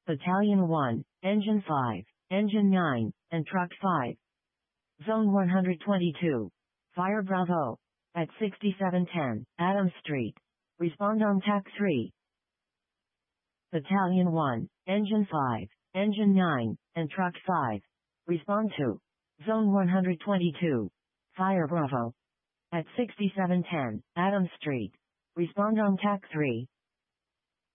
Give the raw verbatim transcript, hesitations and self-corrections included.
Battalion one, Engine five, Engine nine, and Truck five. Zone one hundred twenty-two. Fire Bravo. At sixty-seven ten, Adams Street. Respond on T A C three. Battalion one, Engine five, Engine nine, and Truck five. Respond to Zone one hundred twenty-two. Fire Bravo. At sixty-seven ten, Adams Street. Respond on T A C three.